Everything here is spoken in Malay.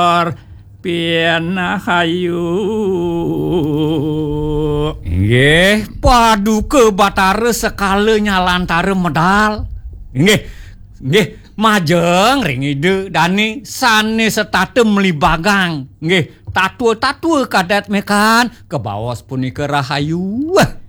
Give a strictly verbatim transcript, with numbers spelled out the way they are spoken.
Piana hayu. Nggih, paduka Batara sekalanya lantara medal. Nggih, nggih, majeng ring ide dani sane setate melibagang. Nggih, tatua-tatua kadat mekan ke bawah punika rahayu.